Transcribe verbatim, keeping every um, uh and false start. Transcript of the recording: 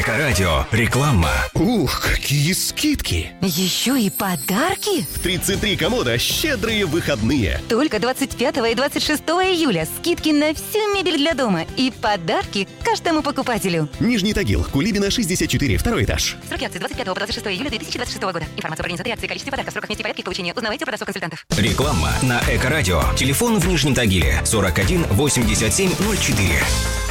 Эко-радио. Реклама. Ух, какие скидки! Еще и подарки? В тридцать три комода щедрые выходные. Только двадцать пятого и двадцать шестого июля скидки на всю мебель для дома и подарки каждому покупателю. Нижний Тагил, Кулибина, шестьдесят четыре, второй этаж. Сроки акции двадцать пятого по двадцать шестого июля две тысячи двадцать шестого года. Информация про организации акции, количестве подарков, сроках, месте и порядке их получения узнавайте у продавцов-консультантов. Реклама на Эко-радио. Телефон в Нижнем Тагиле сорок один восемьдесят семь ноль четыре.